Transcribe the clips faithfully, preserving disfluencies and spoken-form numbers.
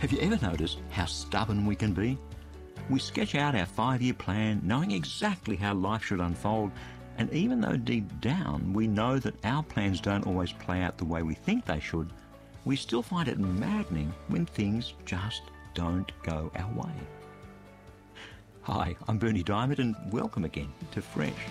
Have you ever noticed how stubborn we can be? We sketch out our five-year plan knowing exactly how life should unfold, and even though deep down we know that our plans don't always play out the way we think they should, we still find it maddening when things just don't go our way. Hi, I'm Berni Dymet and welcome again to Fresh.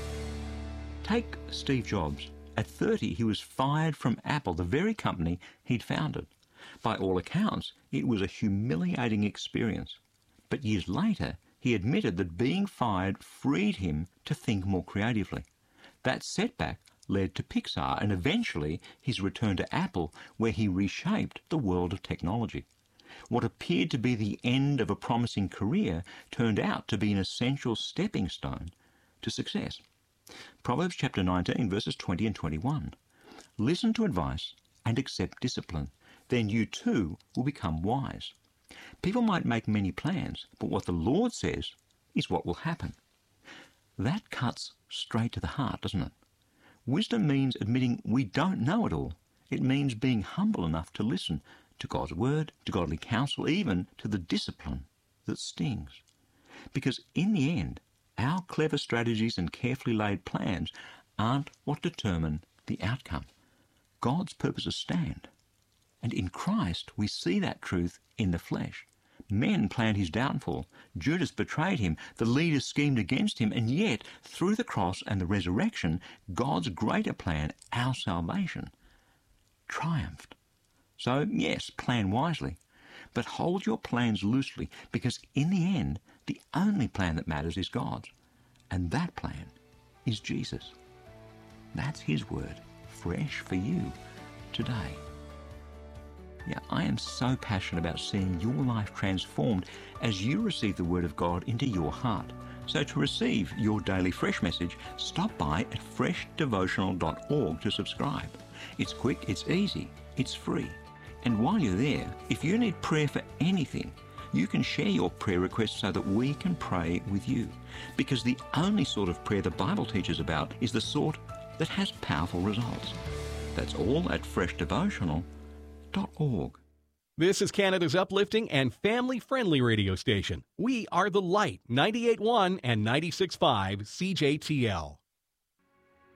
Take Steve Jobs. At thirty, he was fired from Apple, the very company he'd founded. By all accounts, it was a humiliating experience. But years later, he admitted that being fired freed him to think more creatively. That setback led to Pixar and eventually his return to Apple, where he reshaped the world of technology. What appeared to be the end of a promising career turned out to be an essential stepping stone to success. Proverbs chapter nineteen, verses twenty and twenty-one. Listen to advice and accept discipline. Then you too will become wise. People might make many plans, but what the Lord says is what will happen. That cuts straight to the heart, doesn't it? Wisdom means admitting we don't know it all. It means being humble enough to listen to God's word, to godly counsel, even to the discipline that stings. Because in the end, our clever strategies and carefully laid plans aren't what determine the outcome. God's purposes stand. And in Christ, we see that truth in the flesh. Men planned his downfall. Judas betrayed him. The leaders schemed against him. And yet, through the cross and the resurrection, God's greater plan, our salvation, triumphed. So, yes, plan wisely. But hold your plans loosely, because in the end, the only plan that matters is God's. And that plan is Jesus. That's his word, fresh for you today. Yeah, I am so passionate about seeing your life transformed as you receive the Word of God into your heart. So to receive your daily Fresh message, stop by at fresh devotional dot org to subscribe. It's quick, it's easy, it's free. And while you're there, if you need prayer for anything, you can share your prayer requests so that we can pray with you. Because the only sort of prayer the Bible teaches about is the sort that has powerful results. That's all at fresh devotional dot org. This is Canada's uplifting and family-friendly radio station. We are The Light, ninety-eight point one and ninety-six point five C J T L.